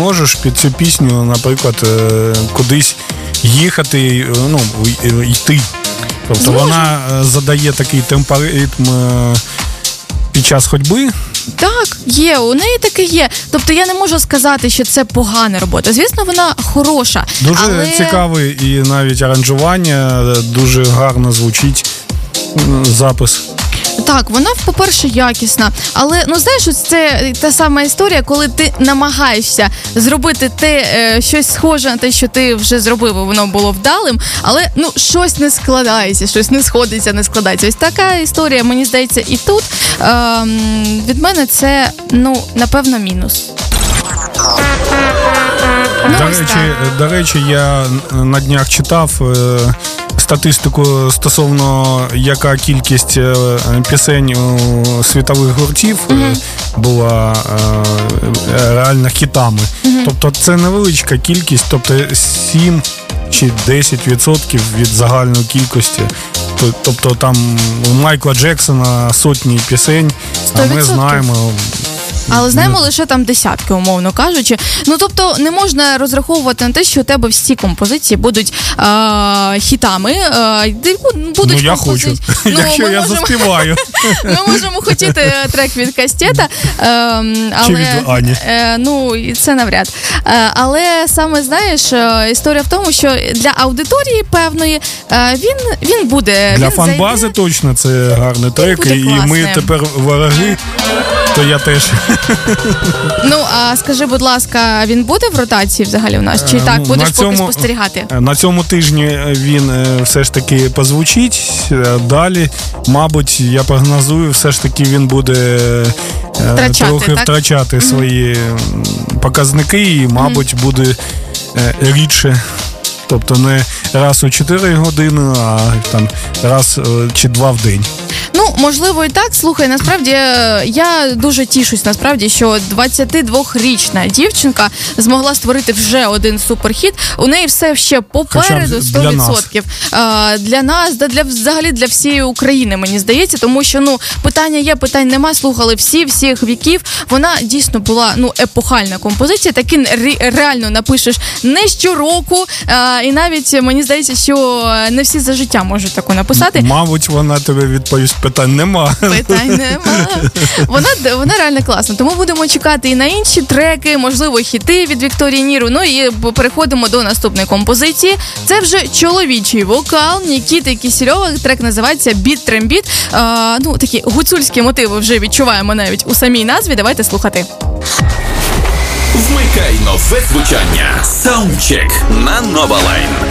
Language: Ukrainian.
можеш під цю пісню, наприклад, кудись їхати, йти. Тобто вона задає такий темпоритм під час ходьби. Так, є, у неї таке є. Тобто я не можу сказати, що це погана робота. Звісно, вона хороша. Дуже цікавий і навіть аранжування, дуже гарно звучить запис. Так, вона, по-перше, якісна, але, знаєш, це та сама історія, коли ти намагаєшся зробити щось схоже на те, що ти вже зробив, і воно було вдалим, але, щось не складається, щось не сходиться, не складається. Ось така історія, мені здається, і тут. Від мене це, напевно, мінус. До речі, я на днях читав статистику стосовно, яка кількість пісень у світових гуртів була реально хітами. Тобто це невеличка кількість, тобто 7 чи 10% від загальної кількості. Тобто там у Майкла Джексона сотні пісень, 100%. А ми знаємо... Але знаємо лише там десятки, умовно кажучи. Тобто не можна розраховувати на те, що у тебе всі композиції будуть хітами. Будуть я хочу, якщо я заспіваю. Ми можемо хотіти трек від Кастета. Чи від Ані. Це навряд. Але саме, знаєш, історія в тому, що для аудиторії певної він буде... Для фан-бази точно це гарний трек. І ми тепер вороги, то я теж... А скажи, будь ласка, він буде в ротації взагалі у нас? Чи так, будеш поки спостерігати? На цьому тижні він все ж таки позвучить. Далі, мабуть, я прогнозую, все ж таки він буде трохи втрачати свої показники і, мабуть, буде рідше. Тобто не раз у 4 години, а там раз чи 2 в день. Можливо і так. Слухай, насправді я дуже тішусь, насправді, що 22-річна дівчинка змогла створити вже один суперхіт. У неї все ще попереду 100%. Для нас, взагалі для всієї України, мені здається, тому що, питання є, питань нема, слухали всіх віків. Вона дійсно була, епохальна композиція, таки реально напишеш не щороку, і навіть, мені здається, що не всі за життя можуть таку написати. Мабуть, вона тебе відповість, питань нема. Вона реально класна. Тому будемо чекати і на інші треки, можливо, хіти від Вікторії Ніру. І переходимо до наступної композиції. Це вже чоловічий вокал Нікіти Кісельова. Трек називається «Біт Трембіт». Такі гуцульські мотиви вже відчуваємо навіть у самій назві. Давайте слухати. Вмикай нове звучання. Саундчек на Nova Line.